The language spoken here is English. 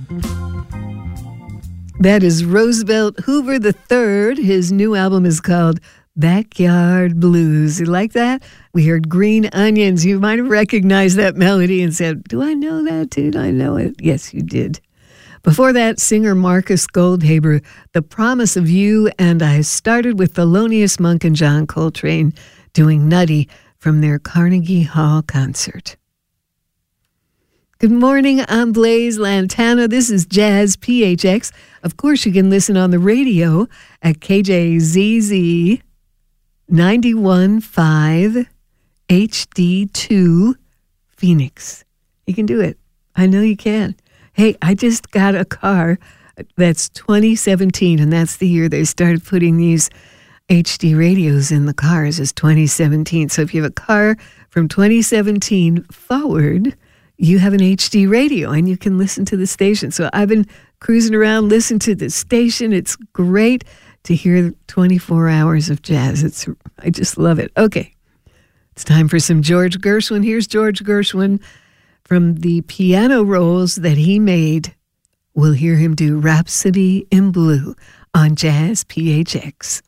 That is Roosevelt Hoover III. His new album is called Backyard Blues. You like that? We heard Green Onions. You might have recognized that melody and said, do I know that? Did I know it? Yes, you did. Before that, singer Marcus Goldhaber, The Promise of You, and I started with Thelonious Monk and John Coltrane doing Nutty from their Carnegie Hall concert. Good morning, I'm Blaise Lantana. This is Jazz PHX. Of course, you can listen on the radio at KJZZ 91.5 HD2 Phoenix. You can do it. I know you can. Hey, I just got a car that's 2017, and that's the year they started putting these HD radios in the cars, is 2017. So if you have a car from 2017 forward, you have an HD radio and you can listen to the station. So I've been cruising around, listening to the station. It's great to hear 24 hours of jazz. I just love it. Okay, it's time for some George Gershwin. Here's George Gershwin from the piano rolls that he made. We'll hear him do Rhapsody in Blue on Jazz PHX.